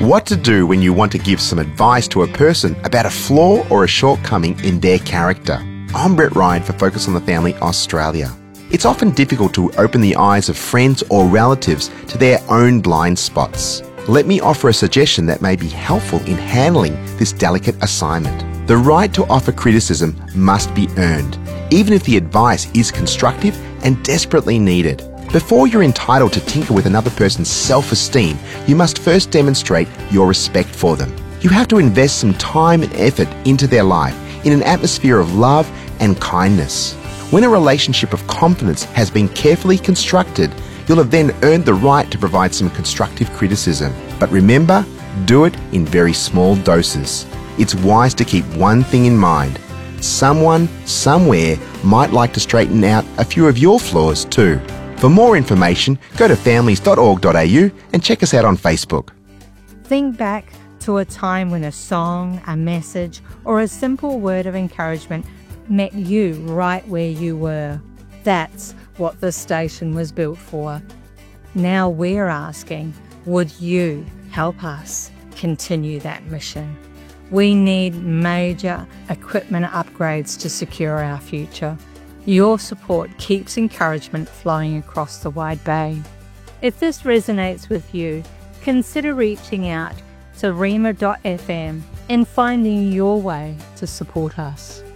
What to do when you want to give some advice to a person about a flaw or a shortcoming in their character. I'm Brett Ryan for Focus on the Family Australia. It's often difficult to open the eyes of friends or relatives to their own blind spots. Let me offer a suggestion that may be helpful in handling this delicate assignment. The right to offer criticism must be earned, even if the advice is constructive and desperately needed. Before you're entitled to tinker with another person's self-esteem, you must first demonstrate your respect for them. You have to invest some time and effort into their life in an atmosphere of love and kindness. When a relationship of confidence has been carefully constructed, you'll have then earned the right to provide some constructive criticism. But remember, do it in very small doses. It's wise to keep one thing in mind. Someone, somewhere, might like to straighten out a few of your flaws too. For more information, go to families.org.au and check us out on Facebook. Think back to a time when a song, a message, or a simple word of encouragement met you right where you were. That's what this station was built for. Now we're asking, would you help us continue that mission? We need major equipment upgrades to secure our future. Your support keeps encouragement flowing across the wide bay. If this resonates with you, consider reaching out to Rema.fm and finding your way to support us.